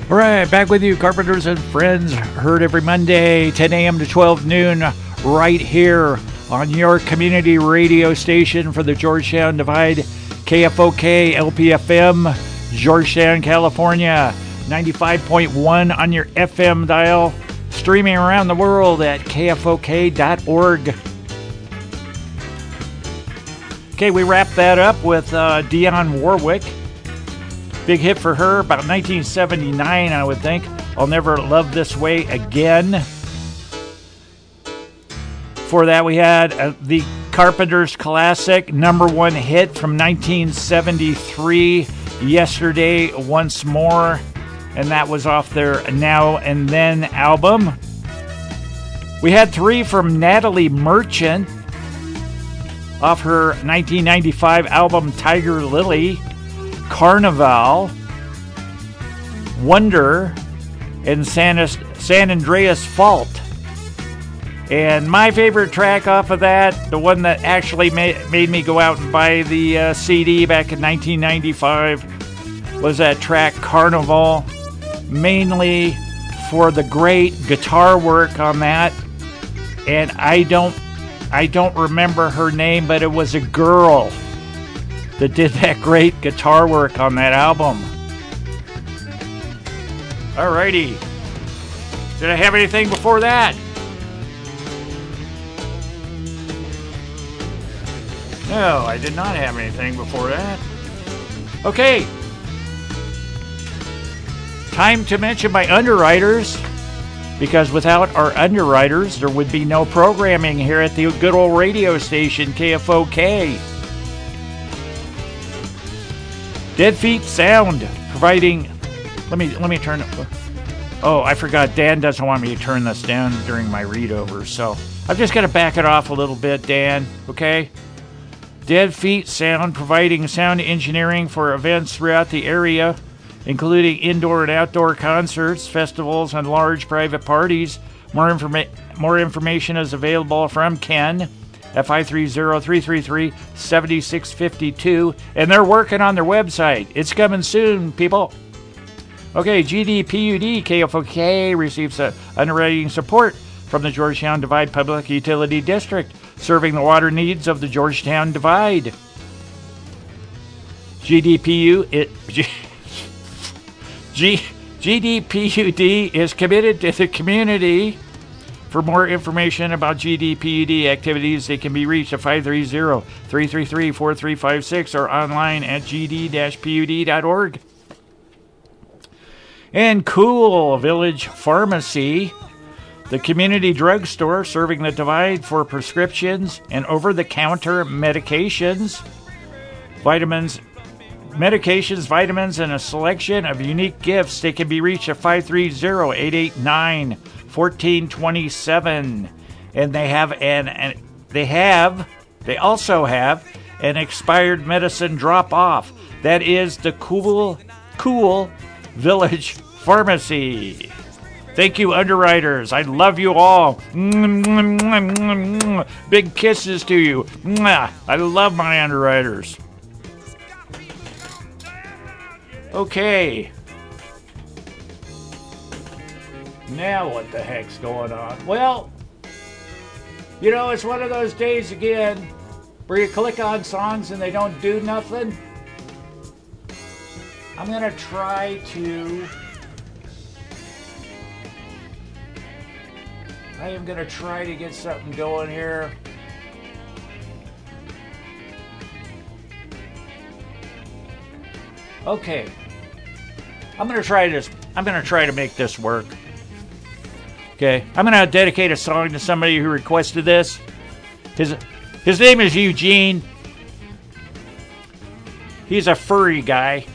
All right, back with you, Carpenters and Friends. Heard every Monday, 10 a.m. to 12 noon, right here on your community radio station for the Georgetown Divide, KFOK, LPFM, Georgetown, California, 95.1 on your FM dial, streaming around the world at kfok.org. Okay, we wrapped that up with Dionne Warwick. Big hit for her, about 1979, I would think. I'll Never Love This Way Again. For that, we had the Carpenters classic #1 hit from 1973, Yesterday Once More. And that was off their Now and Then album. We had 3 from Natalie Merchant off her 1995 album Tiger Lily, Carnival, Wonder, and San Andreas Fault. And my favorite track off of that, the one that actually made me go out and buy the CD back in 1995, was that track Carnival, mainly for the great guitar work on that. And I don't remember her name, but it was a girl that did that great guitar work on that album. Alrighty. Did I have anything before that? No, I did not have anything before that. Okay. Time to mention my underwriters, because without our underwriters, there would be no programming here at the good old radio station, KFOK. Dead Feet Sound, providing... Let me turn it... Oh, I forgot. Dan doesn't want me to turn this down during my read-over, so I'm just going to back it off a little bit, Dan, okay? Dead Feet Sound, providing sound engineering for events throughout the area, including indoor and outdoor concerts, festivals, and large private parties. More information is available from Ken at 530-333-7652, and they're working on their website. It's coming soon, people. Okay, GDPUD KFOK receives underwriting support from the Georgetown Divide Public Utility District, serving the water needs of the Georgetown Divide. GDPUD is committed to the community. For more information about GDPUD activities, they can be reached at 530-333-4356 or online at gd-pud.org. And Cool Village Pharmacy, the community drugstore serving the Divide for prescriptions and over-the-counter medications, vitamins, and a selection of unique gifts. They can be reached at 530-889-1427. And they also have an expired medicine drop-off. That is the Cool Village Pharmacy. Thank you, underwriters. I love you all. Big kisses to you. I love my underwriters. Okay. Now what the heck's going on? Well, it's one of those days again where you click on songs and they don't do nothing. I'm going to try to... I am going to try to get something going here. Okay. I'm going to try this. I'm going to try to make this work. Okay. I'm going to dedicate a song to somebody who requested this. His name is Eugene. He's a furry guy.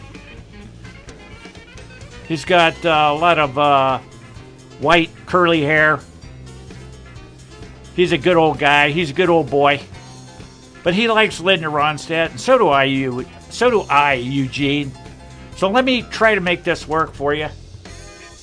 He's got a lot of white curly hair. He's a good old guy. He's a good old boy. But he likes Linda Ronstadt, and so do I, Eugene. So let me try to make this work for you.